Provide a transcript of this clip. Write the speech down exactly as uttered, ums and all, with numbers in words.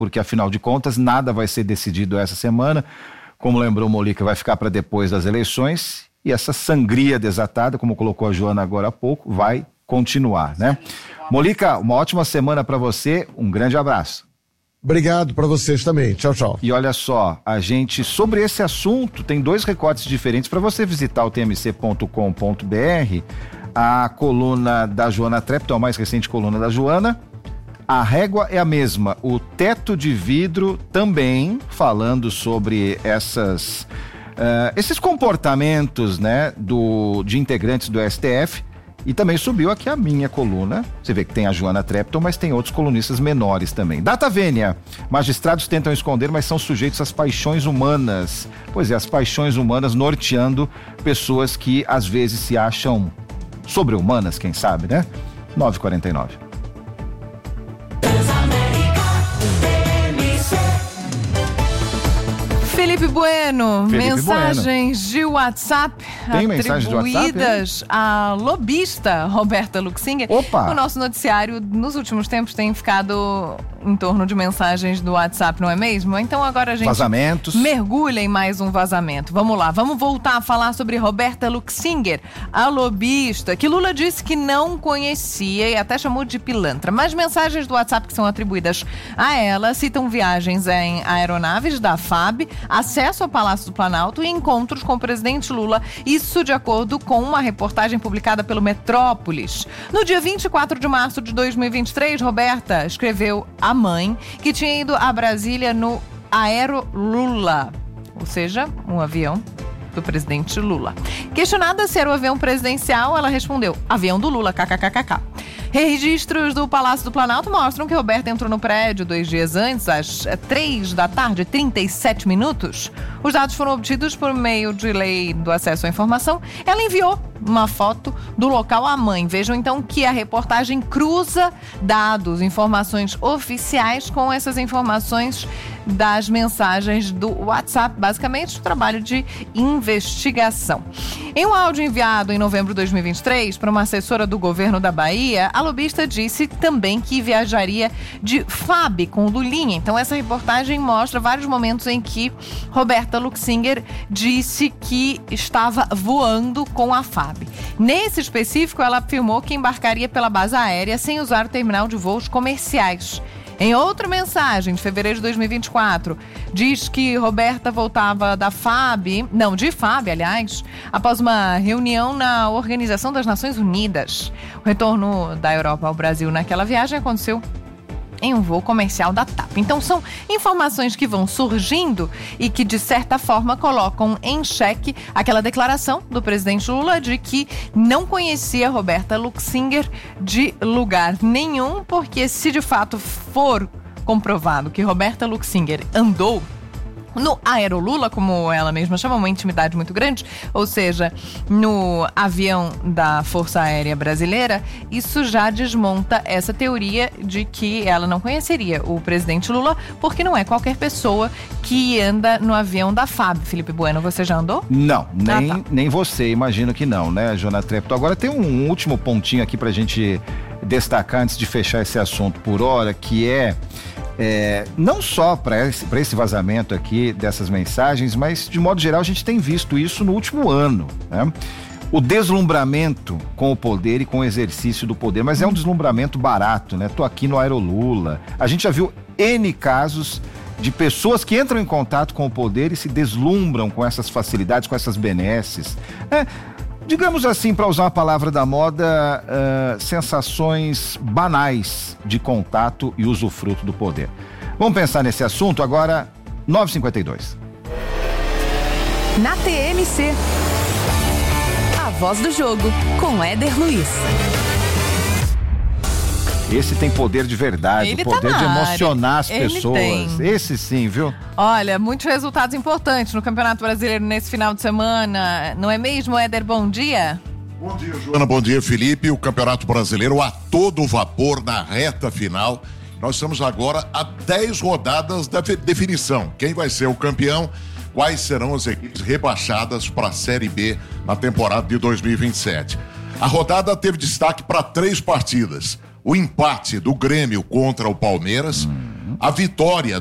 porque afinal de contas nada vai ser decidido essa semana. Como lembrou o Molica, vai ficar para depois das eleições, e essa sangria desatada, como colocou a Joana agora há pouco, vai continuar, né? Molica, uma ótima semana para você, um grande abraço. Obrigado para vocês também, tchau, tchau. E olha só, a gente, sobre esse assunto, tem dois recortes diferentes para você visitar o t m c ponto com ponto b r, a coluna da Joana Trepton, a mais recente coluna da Joana. A régua é a mesma, o teto de vidro também, falando sobre essas, uh, esses comportamentos, né, do, de integrantes do S T F. E também subiu aqui a minha coluna. Você vê que tem a Joana Trepton, mas tem outros colunistas menores também. Data Vênia. Magistrados tentam esconder, mas são sujeitos às paixões humanas. Pois é, as paixões humanas norteando pessoas que às vezes se acham sobre-humanas, quem sabe, né? nove e quarenta e nove. Felipe Bueno, Felipe mensagens Bueno. de WhatsApp Tem mensagem de WhatsApp, atribuídas à lobista Roberta Luxinger. Opa! O nosso noticiário, nos últimos tempos, tem ficado em torno de mensagens do WhatsApp, não é mesmo? Então agora a gente Vazamentos. mergulha em mais um vazamento. Vamos lá, vamos voltar a falar sobre Roberta Luxinger, a lobista, que Lula disse que não conhecia e até chamou de pilantra. Mas mensagens do WhatsApp que são atribuídas a ela citam viagens em aeronaves da F A B, acesso ao Palácio do Planalto e encontros com o presidente Lula, isso de acordo com uma reportagem publicada pelo Metrópolis. No dia vinte e quatro de março de dois mil e vinte e três, Roberta escreveu à mãe que tinha ido a Brasília no Aero Lula, ou seja, um avião do presidente Lula. Questionada se era o avião presidencial, ela respondeu: avião do Lula, kkkk. Registros do Palácio do Planalto mostram que Roberta entrou no prédio dois dias antes, às três da tarde, trinta e sete minutos. Os dados foram obtidos por meio de lei do acesso à informação. Ela enviou uma foto do local à mãe. Vejam então que a reportagem cruza dados, informações oficiais com essas informações das mensagens do WhatsApp, basicamente o trabalho de investigação. Em um áudio enviado em novembro de dois mil e vinte e três para uma assessora do governo da Bahia, a lobista disse também que viajaria de F A B com Lulinha. Então essa reportagem mostra vários momentos em que Roberta Luxinger disse que estava voando com a F A B. Nesse específico, ela afirmou que embarcaria pela base aérea sem usar o terminal de voos comerciais. Em outra mensagem, de fevereiro de dois mil e vinte e quatro, diz que Roberta voltava da F A B, não, de F A B, aliás, após uma reunião na Organização das Nações Unidas. O retorno da Europa ao Brasil naquela viagem aconteceu em um voo comercial da TAP. Então são informações que vão surgindo e que de certa forma colocam em xeque aquela declaração do presidente Lula de que não conhecia Roberta Luxinger de lugar nenhum, porque se de fato for comprovado que Roberta Luxinger andou no Aero Lula, como ela mesma chama, uma intimidade muito grande, ou seja, no avião da Força Aérea Brasileira, isso já desmonta essa teoria de que ela não conheceria o presidente Lula, porque não é qualquer pessoa que anda no avião da F A B. Felipe Bueno, você já andou? Não, nem, ah, tá. nem você, imagino que não, né, Joana Trepton? Agora tem um último pontinho aqui pra gente destacar antes de fechar esse assunto por hora, que é É, não só para esse, para esse vazamento aqui dessas mensagens, mas de modo geral a gente tem visto isso no último ano, né? O deslumbramento com o poder e com o exercício do poder, mas é um deslumbramento barato, né? Tô aqui no Aerolula. A gente já viu N casos de pessoas que entram em contato com o poder e se deslumbram com essas facilidades, com essas benesses, né? Digamos assim, para usar uma palavra da moda, uh, sensações banais de contato e usufruto do poder. Vamos pensar nesse assunto agora, nove e cinquenta e dois. Na T M C, a voz do jogo, com Éder Luiz. Esse tem poder de verdade, Ele o poder tá de na emocionar as área. Ele pessoas. tem. Esse sim, viu? Olha, muitos resultados importantes no Campeonato Brasileiro nesse final de semana, não é mesmo, Éder? Bom dia. Bom dia, Joana, bom dia, Felipe. O Campeonato Brasileiro a todo vapor na reta final. Nós estamos agora a dez rodadas da definição. Quem vai ser o campeão? Quais serão as equipes rebaixadas para a Série B na temporada de dois mil e vinte e sete? A rodada teve destaque para três partidas. O empate do Grêmio contra o Palmeiras, a vitória